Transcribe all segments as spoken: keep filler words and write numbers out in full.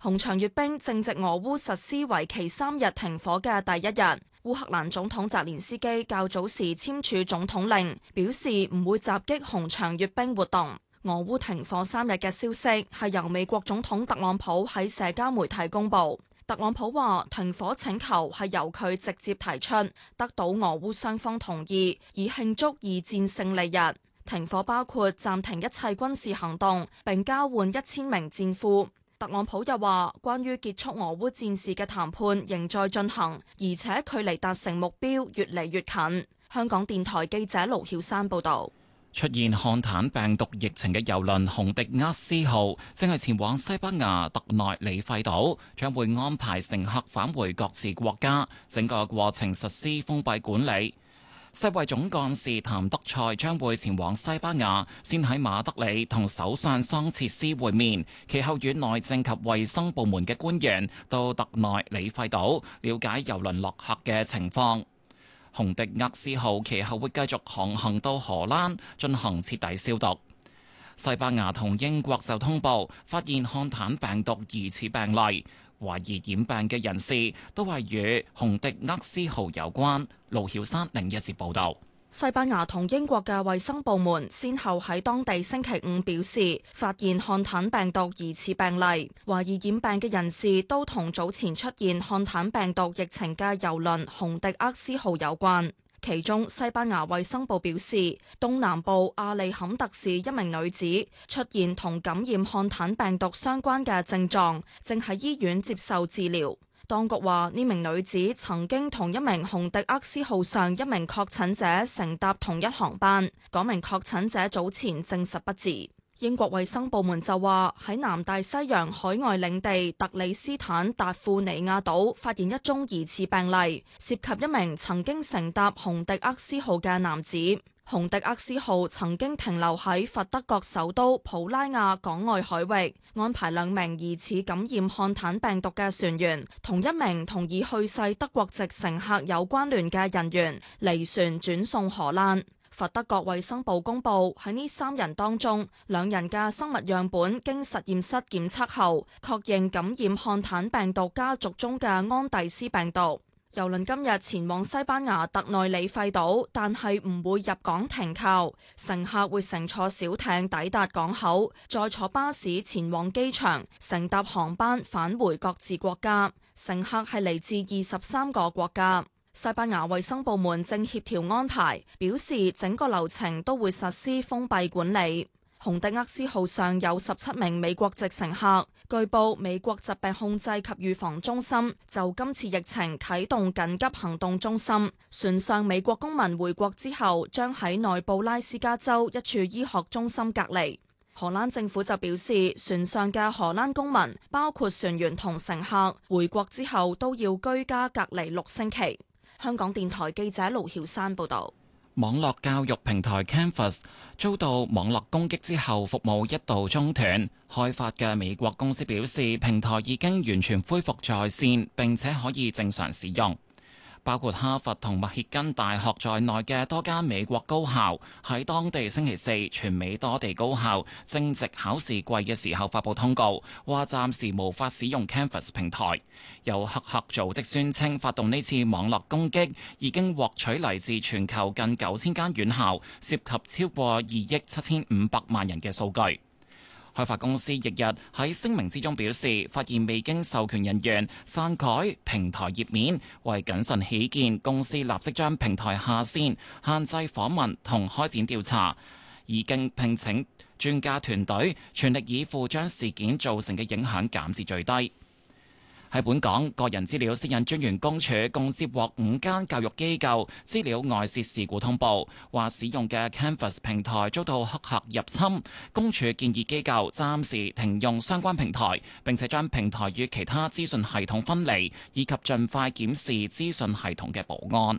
紅場閱兵正值俄烏實施為期三日停火嘅第一日。烏克蘭總統澤連斯基較早時簽署總統令，表示唔會襲擊紅場閱兵活動。俄烏停火三日嘅消息係由美國總統特朗普喺社交媒體公佈。特朗普話停火請求係由佢直接提出，得到俄烏雙方同意，以慶祝二戰勝利日。停火包括暫停一切軍事行動，並交換一千名戰俘。特朗普又話，關於結束俄烏戰事嘅談判仍在進行，而且距離達成目標越嚟越近。香港電台記者盧曉珊報導。 出現漢坦病毒疫情嘅郵輪洪迪厄斯號正係前往西班牙特內里費島，將會安排乘客返回各自國家，整個過程實施封閉管理。世衛總幹事譚德塞將會前往西班牙，先喺馬德里同首相桑切斯會面，其後與內政及衛生部門嘅官員到特內里費島了解郵輪落客嘅情況。洪迪厄斯號其後會繼續航行到荷蘭進行徹底消毒。西班牙同英國就通報發現漢坦病毒疑似病例，懷疑染病嘅人士都係與洪迪厄斯號有關。盧曉山另一節報道。 西班牙同英國嘅衛生部門先後喺當地星期五表示，發現漢坦病毒疑似病例，懷疑染病嘅人士都同早前出現漢坦病毒疫情嘅郵輪洪迪厄斯號有關。其中，西班牙衛生部表示，東南部阿利坎特市一名女子出現同感染漢坦病毒相關嘅症狀，正喺醫院接受治療。當局話呢名女子曾經同一名洪迪厄斯號上一名確診者乘搭同一航班，嗰名確診者早前證實不治。英國衛生部門就話喺南大西洋海外領地特里斯坦達富尼亞島發現一宗疑似病例，涉及一名曾經乘搭洪迪厄斯號嘅男子。洪迪厄斯號曾經停留喺佛德國首都普拉亞港外海域，安排兩名疑似感染漢坦病毒嘅船員同一名同已去世德國籍乘客有關聯嘅人員離船轉送荷蘭。佛德國衛生部公佈喺呢三人當中，兩人嘅生物樣本經實驗室檢測後，確認感染漢坦病毒家族中嘅安第斯病毒。郵輪今日前往西班牙特內里費島，但係唔會入港停靠，乘客會乘坐小艇抵達港口，再坐巴士前往機場，乘搭航班返回各自國家。乘客係嚟自二十三個國家。西班牙衛生部門正協調安排，表示整個流程都會實施封閉管理。洪迪厄斯號上有十七名美國籍乘客，據報美國疾病控制及預防中心就今次疫情啟動緊急行動中心。船上美國公民回國之後，將喺內布拉斯加州一處醫學中心隔離。荷蘭政府就表示，船上嘅荷蘭公民，包括船員同乘客，回國之後都要居家隔離六星期。香港電台記者盧曉珊報道。 網絡教育平台 Canvas 遭到網絡攻擊之後，服務一度中斷。開發嘅美國公司表示，平台已經完全恢復在線，並且可以正常使用。包括哈佛同密歇根大學在內嘅多間美國高校喺當地星期四全美多地高校正值考試季嘅時候發布通告，話暫時無法使用 Canvas 平台。有黑客組織宣稱，發動呢次網絡攻擊已經獲取嚟自全球近九千間院校，涉及超過二億七千五百萬人嘅數據。開發公司翌日喺聲明之中表示，發現未經授權人員篡改平台頁面，為謹慎起見，公司立即將平台下線，限制訪問同開展調查，已經聘請專家團隊全力以赴將事件造成嘅影響減至最低。喺本港，個人資料私隱專員公署共接獲五間教育機構資料外泄事故通報，話使用嘅 Canvas 平台遭到黑客入侵。公署建議機構暫時停用相關平台，並且將平台與其他資訊系統分離，以及盡快檢視資訊系統嘅保安。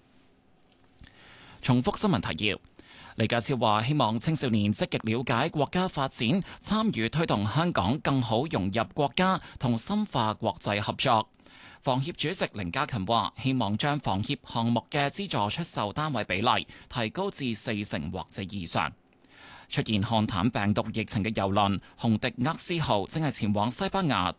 重複新聞提要。李家超話：希望青少年積極了解國家發展，參與推動香港更好融入國家同深化國際合作。房協主席凌家勤話：希望將房協項目嘅資助出售單位比例提高至四成或者以上。出現漢坦病毒疫情嘅郵輪洪迪厄斯號正係前往西班牙